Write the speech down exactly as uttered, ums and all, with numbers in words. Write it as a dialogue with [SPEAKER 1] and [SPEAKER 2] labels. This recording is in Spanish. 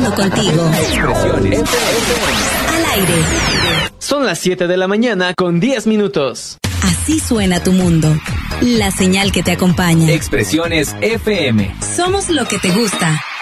[SPEAKER 1] conectando contigo.
[SPEAKER 2] Expresiones
[SPEAKER 1] Al aire.
[SPEAKER 3] Son las siete de la mañana con diez minutos.
[SPEAKER 1] Así suena tu mundo. La señal que te acompaña.
[SPEAKER 2] Expresiones F M.
[SPEAKER 1] Somos lo que te gusta.